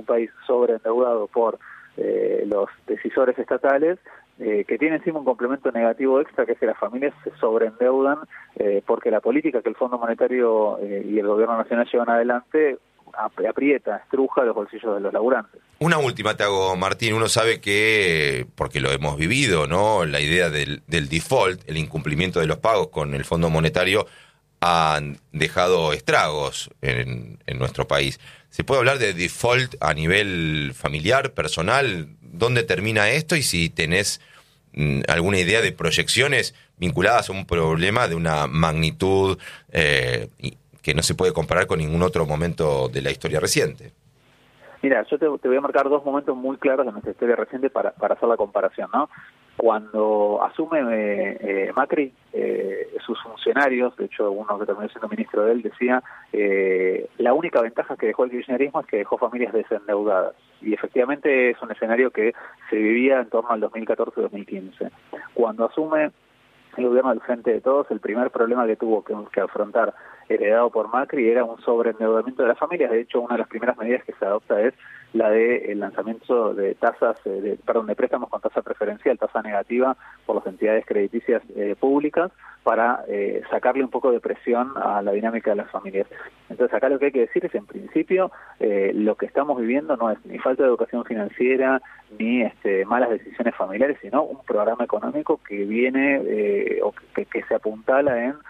país sobreendeudado por los decisores estatales, que tiene encima un complemento negativo extra, que es que las familias se sobreendeudan porque la política que el Fondo Monetario y el Gobierno Nacional llevan adelante aprieta, estruja los bolsillos de los laburantes. Una última te hago, Martín. Uno sabe que, porque lo hemos vivido, ¿no? La idea del default, el incumplimiento de los pagos con el Fondo Monetario, han dejado estragos en nuestro país. ¿Se puede hablar de default a nivel familiar, personal? ¿Dónde termina esto? Y si tenés alguna idea de proyecciones vinculadas a un problema de una magnitud que no se puede comparar con ningún otro momento de la historia reciente. Mira, yo te voy a marcar dos momentos muy claros de nuestra historia reciente para hacer la comparación, ¿no? Cuando asume Macri, sus funcionarios, de hecho uno que terminó siendo ministro de él, decía la única ventaja que dejó el kirchnerismo es que dejó familias desendeudadas. Y efectivamente es un escenario que se vivía en torno al 2014-2015. Cuando asume el gobierno del Frente de Todos, el primer problema que tuvo que afrontar, heredado por Macri, era un sobreendeudamiento de las familias. De hecho, una de las primeras medidas que se adopta es la de el lanzamiento de de préstamos con tasa preferencial, tasa negativa por las entidades crediticias públicas, para sacarle un poco de presión a la dinámica de las familias. Entonces acá lo que hay que decir es, en principio, lo que estamos viviendo no es ni falta de educación financiera, ni malas decisiones familiares, sino un programa económico que viene o que se apuntala en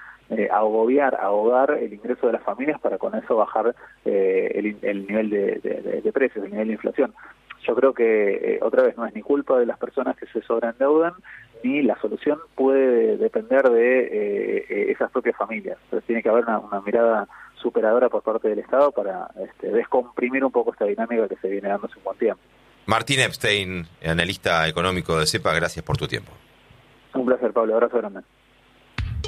ahogar el ingreso de las familias para con eso bajar el nivel de precios, el nivel de inflación. Yo creo que, otra vez, no es ni culpa de las personas que se sobreendeudan, ni la solución puede depender de esas propias familias. Entonces tiene que haber una mirada superadora por parte del Estado para descomprimir un poco esta dinámica que se viene dando hace un buen tiempo. Martín Epstein, analista económico de CEPA, gracias por tu tiempo. Un placer, Pablo. Abrazo grande.